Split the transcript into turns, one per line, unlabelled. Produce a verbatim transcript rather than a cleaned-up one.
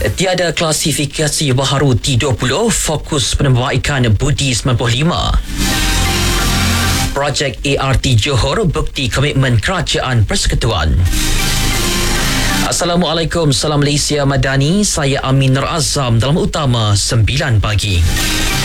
Tiada klasifikasi baharu T dua puluh, fokus penambahbaikan budi sembilan puluh lima. Projek A R T Johor bukti komitmen Kerajaan Persekutuan. Assalamualaikum, salam Malaysia Madani. Saya Amin Nur Azam dalam Utama sembilan pagi.